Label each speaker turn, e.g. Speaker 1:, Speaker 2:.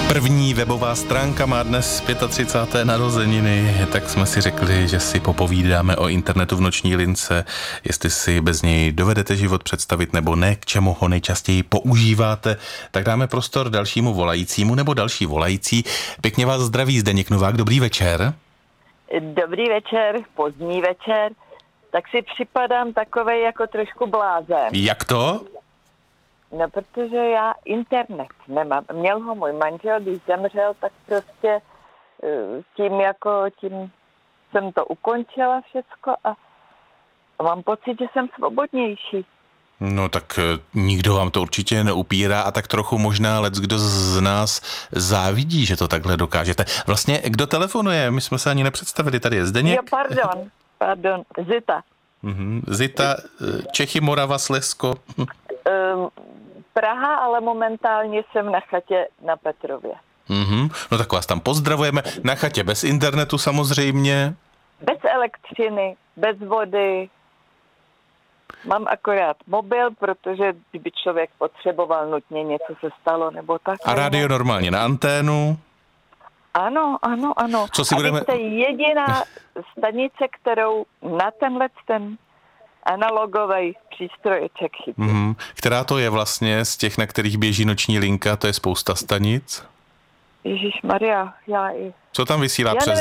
Speaker 1: První webová stránka má dnes 35. narozeniny, tak jsme si řekli, že si popovídáme o internetu v noční lince, jestli si bez něj dovedete život představit nebo ne, k čemu ho nejčastěji používáte. Tak dáme prostor dalšímu volajícímu nebo další volající. Pěkně vás zdraví Zdeněk Novák, dobrý večer.
Speaker 2: Dobrý večer, pozdní večer. Tak si připadám takovej jako trošku blázen.
Speaker 1: Jak to?
Speaker 2: No, protože já internet nemám. Měl ho můj manžel, když zemřel, tak prostě tím jsem to ukončila všecko a mám pocit, že jsem svobodnější.
Speaker 1: No tak nikdo vám to určitě neupírá a tak trochu možná leckdo z nás závidí, že to takhle dokážete. Vlastně kdo telefonuje? My jsme se ani nepředstavili, tady je Zdeněk.
Speaker 2: Jo, pardon, Zita.
Speaker 1: Zita, Čechy, Morava, Slezsko.
Speaker 2: Praha, ale momentálně jsem na chatě na Petrově.
Speaker 1: No tak vás tam pozdravujeme. Na chatě bez internetu samozřejmě.
Speaker 2: Bez elektřiny, bez vody. Mám akorát mobil, protože kdyby člověk potřeboval nutně, něco se stalo nebo tak.
Speaker 1: A rádio normálně na anténu.
Speaker 2: Ano.
Speaker 1: Co si
Speaker 2: a
Speaker 1: budeme...
Speaker 2: vy jste jediná stanice, kterou na ten analogový přístroječek chytí.
Speaker 1: Která to je vlastně z těch, na kterých běží noční linka, to je spousta stanic?
Speaker 2: Ježišmarja,
Speaker 1: Co tam vysílá přes